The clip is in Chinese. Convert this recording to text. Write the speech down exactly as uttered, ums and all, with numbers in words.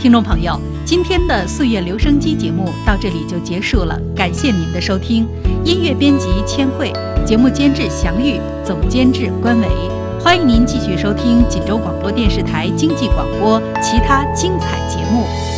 听众朋友，今天的岁月留声机节目到这里就结束了，感谢您的收听。音乐编辑千惠，节目监制祥玉，总监制关伟。欢迎您继续收听锦州广播电视台经济广播其他精彩节目。